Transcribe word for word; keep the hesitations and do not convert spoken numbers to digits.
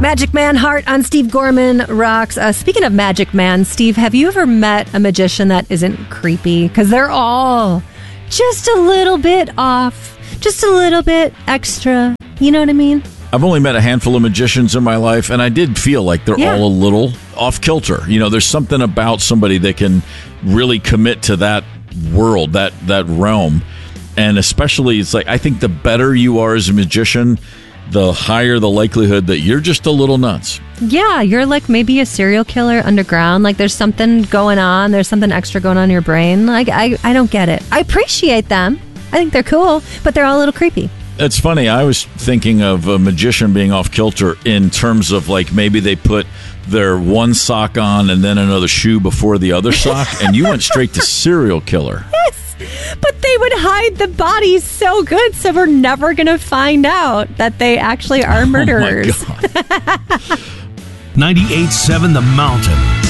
Magic Man Heart on Steve Gorman Rocks. Uh, speaking of Magic Man, Steve, have you ever met a magician that isn't creepy? Because they're all just a little bit off, just a little bit extra. You know what I mean? I've only met a handful of magicians in my life, and I did feel like they're Yeah. all a little off kilter. You know, there's something about somebody that can really commit to that world, that that realm. And especially, it's like, I think the better you are as a magician, the higher the likelihood that you're just a little nuts. Yeah, you're like maybe a serial killer underground. Like there's something going on. There's something extra going on in your brain. Like I, I don't get it. I appreciate them. I think they're cool, but they're all a little creepy. It's funny. I was thinking of a magician being off kilter in terms of like maybe they put their one sock on and then another shoe before the other sock, and you went straight to serial killer. Yes, but they would hide the bodies so good, so we're never going to find out that they actually are murderers. Oh my God. ninety-eight point seven The Mountain.